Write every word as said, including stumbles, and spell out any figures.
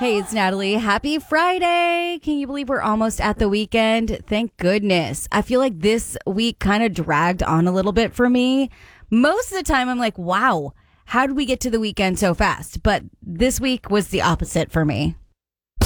Hey, it's Natalie. Happy Friday. Can you believe we're almost at the weekend? Thank goodness. I feel like this week kind of dragged on a little bit for me. Most of the time, I'm like, wow, how did we get to the weekend so fast? But this week was the opposite for me.